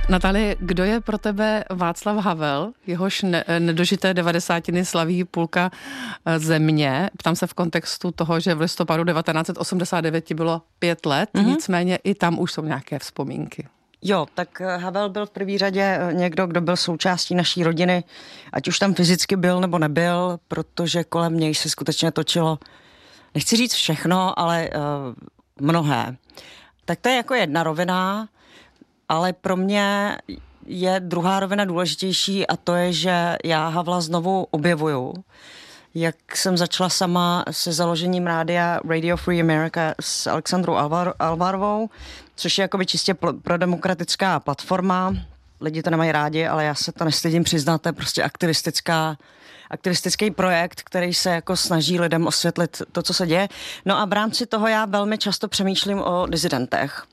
Natalie, kdo je pro tebe Václav Havel? Jehož nedožité 90. slaví půlka země. Ptám se v kontextu toho, že v listopadu 1989 ti bylo 5 let, nicméně i tam už jsou nějaké vzpomínky. Jo, tak Havel byl v první řadě někdo, kdo byl součástí naší rodiny, ať už tam fyzicky byl nebo nebyl, protože kolem něj se skutečně točilo, nechci říct všechno, ale mnohé. Tak to je jako jedna rovina, ale pro mě je druhá rovina důležitější a to je, že já Havla znovu objevuju. Jak jsem začala sama se založením rádia Radio Free America s Alexandrou Alvarovou, což je jakoby čistě prodemokratická platforma. Lidi to nemají rádi, ale já se to nestydím přiznat, to je prostě aktivistický projekt, který se jako snaží lidem osvětlit to, co se děje. No a v rámci toho já velmi často přemýšlím o disidentech.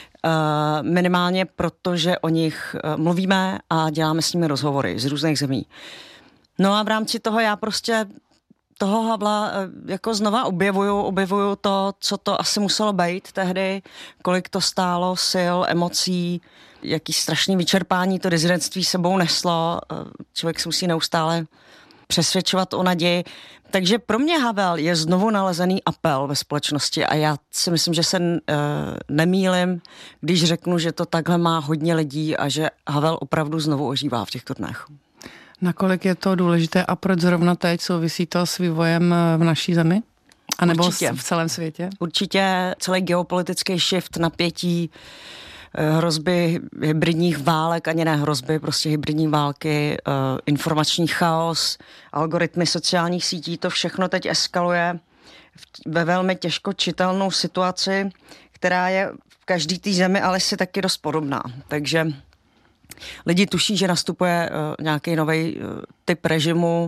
Minimálně protože o nich mluvíme a děláme s nimi rozhovory z různých zemí. No a v rámci toho já prostě toho Havla jako znova objevuju to, co to asi muselo být tehdy, kolik to stálo sil, emocí, jaký strašný vyčerpání to disidentství sebou neslo. Člověk se musí neustále přesvědčovat o naději. Takže pro mě Havel je znovu nalezený apel ve společnosti a já si myslím, že se nemýlim, když řeknu, že to takhle má hodně lidí a že Havel opravdu znovu ožívá v těchto dnech. Nakolik je to důležité a proč zrovna teď souvisí to s vývojem v naší zemi? A nebo v celém světě? Určitě celý geopolitický shift, napětí, hrozby hybridních válek, ani ne hrozby, prostě hybridní války, informační chaos, algoritmy sociálních sítí, to všechno teď eskaluje ve velmi těžko čitelnou situaci, která je v každý té zemi ale si taky dost podobná. Takže lidi tuší, že nastupuje nějaký nový typ režimu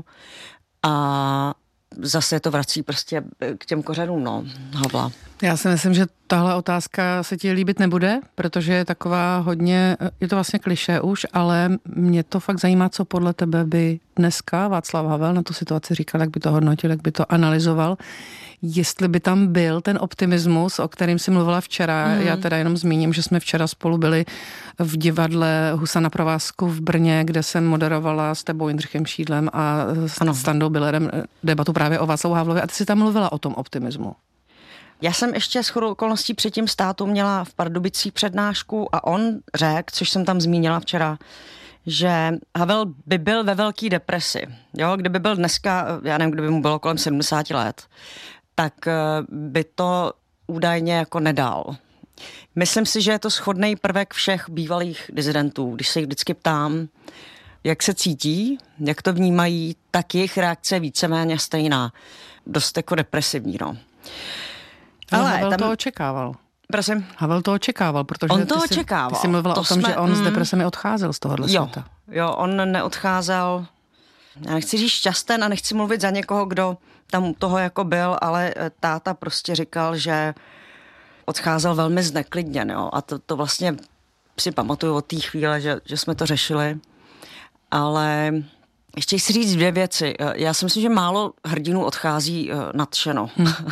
a zase to vrací prostě k těm kořenům, Havla. Já si myslím, že tahle otázka se ti líbit nebude, protože je taková hodně, je to vlastně klišé už, ale mě to fakt zajímá, co podle tebe by dneska Václav Havel na tu situaci říkal, jak by to hodnotil, jak by to analyzoval. Jestli by tam byl ten optimismus, o kterým jsi mluvila včera, já teda jenom zmíním, že jsme včera spolu byli v divadle Husa na provázku v Brně, kde jsem moderovala s tebou Jindřichem Šídlem a s Standou Billerem debatu právě o Václavu Havlovi a ty jsi tam mluvila o tom optimismu. Já jsem ještě shodou okolností předtím státu měla v Pardubicích přednášku a on řekl, což jsem tam zmínila včera, že Havel by byl ve velké depresi. Jo, kdyby byl dneska, já nevím, kdyby mu bylo kolem 70 let, tak by to údajně jako nedal. Myslím si, že je to shodný prvek všech bývalých disidentů. Když se jich vždycky ptám, jak se cítí, jak to vnímají, tak jejich reakce je víceméně stejná. Dost jako depresivní, no. Ale Havel to očekával. Prosím? Havel to očekával, protože on to očekával. Ty jsi mluvila o tom, že on s depresemi odcházel z tohohle světa. Jo, on neodcházel, já nechci říct šťasten a nechci mluvit za někoho, kdo tam u toho jako byl, ale táta prostě říkal, že odcházel velmi zneklidněn, jo. A to vlastně si pamatuju od té chvíle, že jsme to řešili. Ale ještě chci říct 2 věci. Já si myslím, že málo hrdinů odchází nadšeno.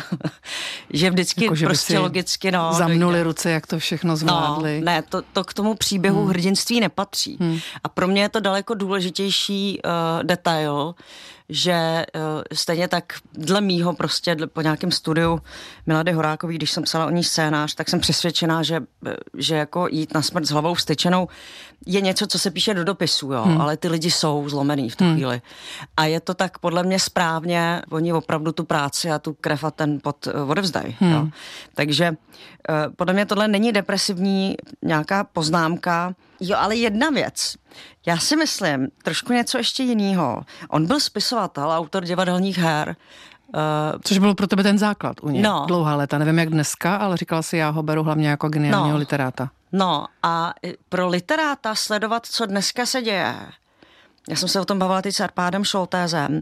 Že vždycky jako, že prostě logicky, zamnuli ruce, jak to všechno zvládli. Ne, to k tomu příběhu hrdinství nepatří. A pro mě je to daleko důležitější detail, že stejně tak dle mýho prostě po nějakém studiu Milady Horákový, když jsem psala o ní scénář, tak jsem přesvědčená, že jako jít na smrt s hlavou vstyčenou je něco, co se píše do dopisu, jo, ale ty lidi jsou zlomený v tu chvíli. A je to tak podle mě správně, oni opravdu tu práci a tu krev a ten pot odevzdají. Jo. Takže podle mě tohle není depresivní nějaká poznámka. Jo, ale jedna věc. Já si myslím, trošku něco ještě jinýho. On byl spisovatel, autor divadelních her. Což byl pro tebe ten základ u něj. Dlouhá léta. Nevím jak dneska, ale říkala si, já ho beru hlavně jako geniálního literáta. No a pro literáta sledovat, co dneska se děje. Já jsem se o tom bavila teď s Arpádem Šoltézem.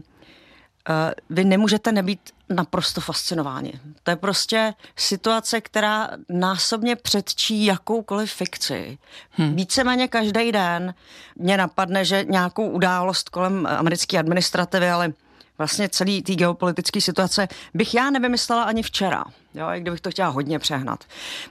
Vy nemůžete nebýt naprosto fascinováni. To je prostě situace, která násobně předčí jakoukoliv fikci. Víceméně každý den mě napadne, že nějakou událost kolem americké administrativy, ale vlastně celý té geopolitické situace bych já nevymyslela ani včera. Jo, i kdybych to chtěla hodně přehnat.